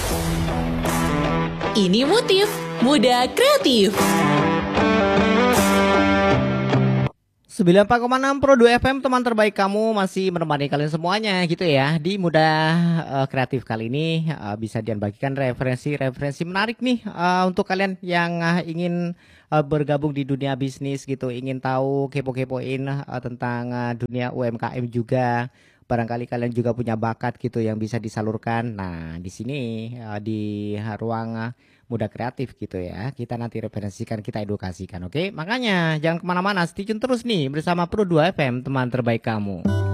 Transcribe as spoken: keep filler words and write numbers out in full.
Ini Motif Muda Kreatif. sembilan puluh empat koma enam Pro dua F M, teman terbaik kamu masih menemani kalian semuanya gitu ya. Di Muda uh, Kreatif kali ini uh, bisa Dian bagikan referensi-referensi menarik nih uh, untuk kalian yang uh, ingin uh, bergabung di dunia bisnis gitu, ingin tahu kepo-kepoin uh, tentang uh, dunia U M K M juga. Barangkali kalian juga punya bakat gitu yang bisa disalurkan. Nah, di sini uh, di ruang uh, Muda Kreatif gitu ya. Kita nanti referensikan, kita edukasikan, oke? Makanya jangan kemana-mana, stay tune terus nih bersama Pro dua F M, teman terbaik kamu.